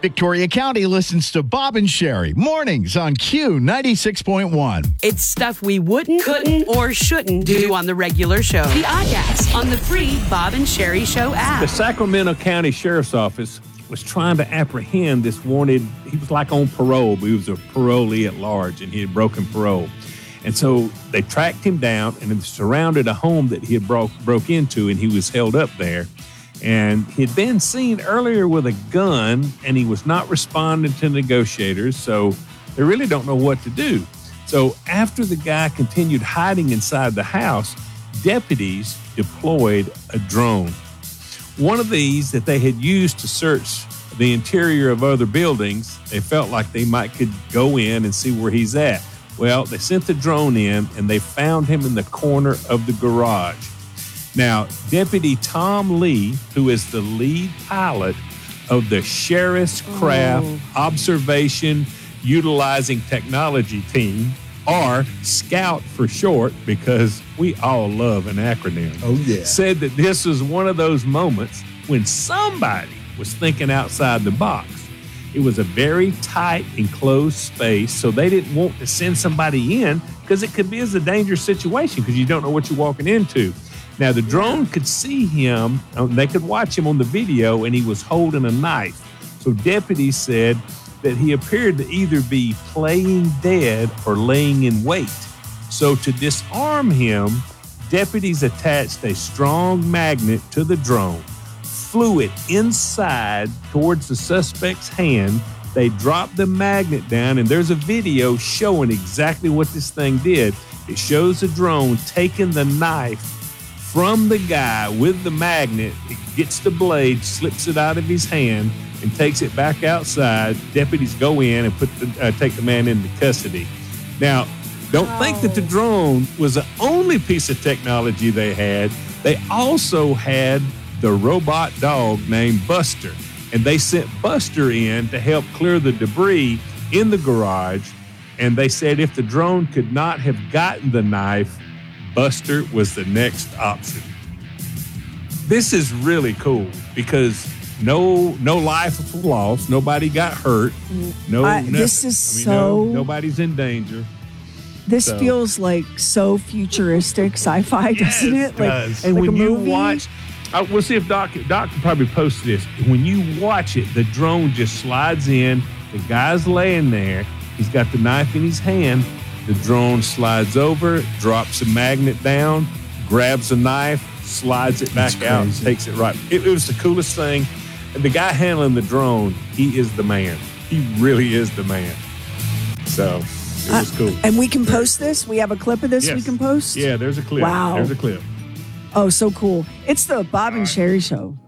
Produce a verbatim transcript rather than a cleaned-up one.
Victoria County listens to Bob and Sherry mornings on Q ninety-six point one. It's stuff we wouldn't, couldn't, or shouldn't do on the regular show. The Oddcast on the free Bob and Sherry Show app. The Sacramento County Sheriff's Office was trying to apprehend this wanted, he was like on parole, but he was a parolee at large, and he had broken parole. And so they tracked him down and surrounded a home that he had broke, broke into, and he was held up there. And he'd been seen earlier with a gun, and he was not responding to negotiators, so they really don't know what to do. So after the guy continued hiding inside the house, deputies deployed a drone. One of these that they had used to search the interior of other buildings, they felt like they might could go in and see where he's at. Well, they sent the drone in, and they found him in the corner of the garage. Now, Deputy Tom Lee, who is the lead pilot of the Sheriff's Craft oh. Observation Utilizing Technology Team, or SCOUT for short, because we all love an acronym, oh, yeah. said that this was one of those moments when somebody was thinking outside the box. It was a very tight, enclosed space, so they didn't want to send somebody in because it could be as a dangerous situation because you don't know what you're walking into. Now, the drone could see him, they could watch him on the video, and he was holding a knife. So deputies said that he appeared to either be playing dead or laying in wait. So to disarm him, deputies attached a strong magnet to the drone, flew it inside towards the suspect's hand. They dropped the magnet down, and there's a video showing exactly what this thing did. It shows the drone taking the knife from the guy with the magnet. It gets the blade, slips it out of his hand, and takes it back outside. Deputies go in and put the, uh, take the man into custody. Now, don't oh. think that the drone was the only piece of technology they had. They also had the robot dog named Buster, and they sent Buster in to help clear the debris in the garage. And they said if the drone could not have gotten the knife, Buster was the next option. This is really cool because no no life was lost. Nobody got hurt. No, I, this is I mean, so... No, nobody's in danger. This so. feels like so futuristic sci-fi, doesn't yes, it? Like, Like, and like when a you movie? watch... Uh, we'll see if Doc, Doc can probably post this. When you watch it, the drone just slides in. The guy's laying there. He's got the knife in his hand. The drone slides over, drops a magnet down, grabs a knife, slides it back out, takes it right. It, it was the coolest thing. And the guy handling the drone, he is the man. He really is the man. So it was uh, cool. And we can post this? We have a clip of this yes. we can post? Yeah, there's a clip. Wow. There's a clip. Oh, so cool. It's the Bob and Sherry Show.